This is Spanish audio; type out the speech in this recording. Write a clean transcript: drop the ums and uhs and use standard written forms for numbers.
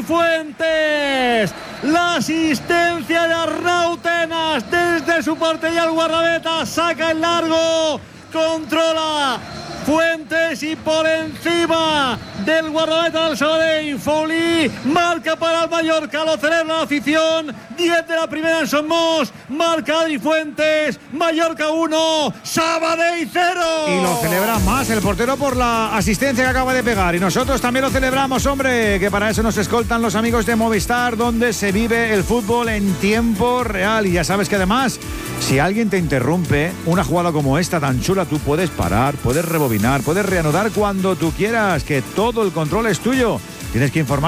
Adri Fuentes. La asistencia de Arnautenas desde su portería al guardameta, saca el largo, controla Fuentes y por encima del guardameta del Sabadell, Foulí marca para el Mallorca, lo celebra la afición. 10 de la primera en Somos, marca Adri Fuentes, Mallorca 1, Sabadell 0. Y lo celebra más el portero por la asistencia que acaba de pegar. Y nosotros también lo celebramos, hombre, que para eso nos escoltan los amigos de Movistar, donde se vive el fútbol en tiempo real. Y ya sabes que además, si alguien te interrumpe una jugada como esta tan chula, tú puedes parar, puedes rebobinar, puedes reanudar cuando tú quieras, que todo el control es tuyo. Tienes que informar